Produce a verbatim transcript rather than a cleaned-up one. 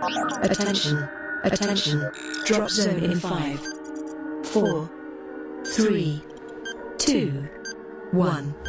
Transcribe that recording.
Attention. Attention. Drop zone in five, four, three, two, one.